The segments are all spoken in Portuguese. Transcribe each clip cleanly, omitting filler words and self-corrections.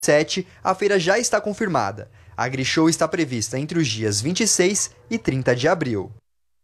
7, a feira já está confirmada. A AgriShow está prevista entre os dias 26 e 30 de abril.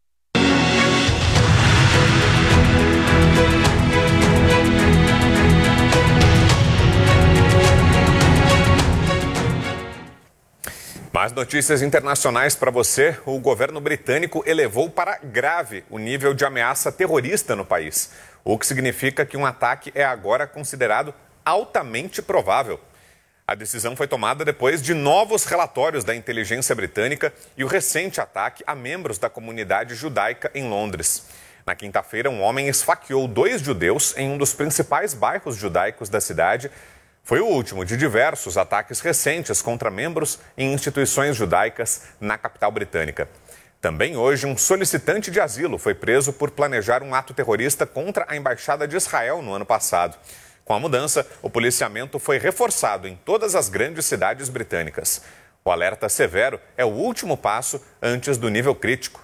Mais notícias internacionais para você. O governo britânico elevou para grave o nível de ameaça terrorista no país, o que significa que um ataque é agora considerado altamente provável. A decisão foi tomada depois de novos relatórios da inteligência britânica e o recente ataque a membros da comunidade judaica em Londres. Na quinta-feira, um homem esfaqueou 2 judeus em um dos principais bairros judaicos da cidade. Foi o último de diversos ataques recentes contra membros em instituições judaicas na capital britânica. Também hoje, um solicitante de asilo foi preso por planejar um ato terrorista contra a Embaixada de Israel no ano passado. Com a mudança, o policiamento foi reforçado em todas as grandes cidades britânicas. O alerta severo é o último passo antes do nível crítico.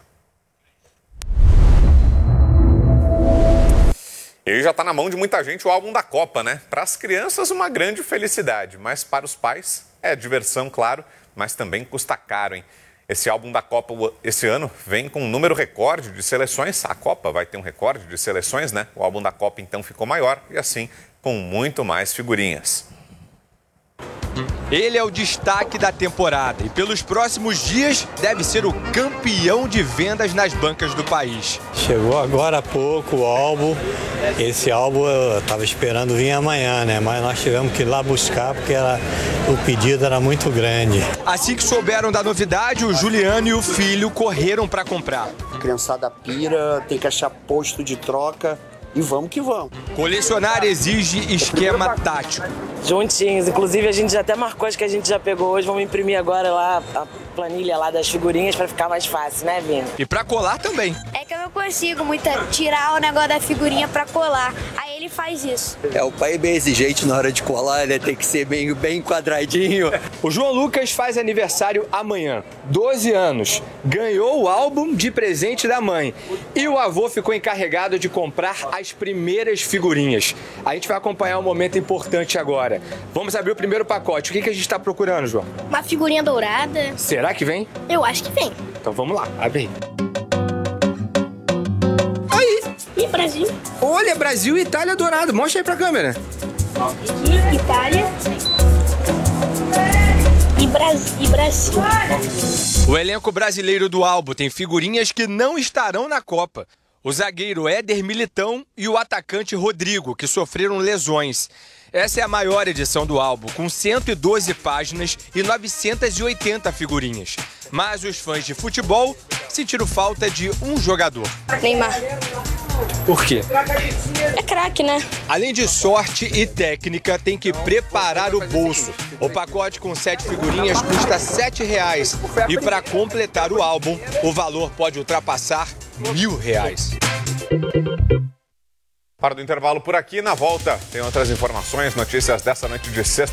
E já está na mão de muita gente o álbum da Copa, né? Para as crianças, uma grande felicidade, mas para os pais é diversão, claro, mas também custa caro, hein? Esse álbum da Copa esse ano vem com um número recorde de seleções. A Copa vai ter um recorde de seleções, né? O álbum da Copa então ficou maior e assim com muito mais figurinhas. Ele é o destaque da temporada e pelos próximos dias deve ser o campeão de vendas nas bancas do país. Chegou agora há pouco o álbum. Esse álbum eu estava esperando vir amanhã, né? Mas nós tivemos que ir lá buscar porque o pedido era muito grande. Assim que souberam da novidade, o Juliano e o filho correram para comprar. A criançada pira, tem que achar posto de troca. E vamos que vamos. Colecionar exige esquema tático. Juntinhos, inclusive a gente já até marcou as que a gente já pegou hoje. Vamos imprimir agora lá a planilha lá das figurinhas para ficar mais fácil, né, Vini? E para colar também. É que eu não consigo tirar o negócio da figurinha para colar. Aí ele faz isso. O pai é bem exigente na hora de colar, né? Tem que ser bem quadradinho. O João Lucas faz aniversário amanhã, 12 anos. Ganhou o álbum de presente da mãe. E o avô ficou encarregado de comprar as primeiras figurinhas. A gente vai acompanhar um momento importante agora. Vamos abrir o primeiro pacote. O que a gente está procurando, João? Uma figurinha dourada. Será que vem? Eu acho que vem. Então vamos lá, abre aí. Aí! E Brasil? Olha, Brasil e Itália dourado. Mostra aí pra câmera. Aqui, Itália. E Brasil. O elenco brasileiro do álbum tem figurinhas que não estarão na Copa. O zagueiro Éder Militão e o atacante Rodrigo, que sofreram lesões. Essa é a maior edição do álbum, com 112 páginas e 980 figurinhas. Mas os fãs de futebol sentiram falta de um jogador. Neymar. Por quê? É craque, né? Além de sorte e técnica, tem que preparar o bolso. O pacote com 7 figurinhas custa R$ 7,00. E para completar o álbum, o valor pode ultrapassar R$ 1.000. Para do intervalo por aqui, na volta tem outras informações, notícias dessa noite de sexta.